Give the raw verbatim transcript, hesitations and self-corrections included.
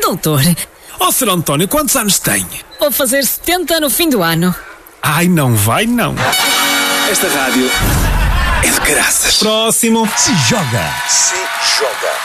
doutor. Ó, senhor António, quantos anos tem? Vou fazer setenta no fim do ano. Ai, não vai não. Esta rádio é de graças. Próximo. Se joga. Se joga.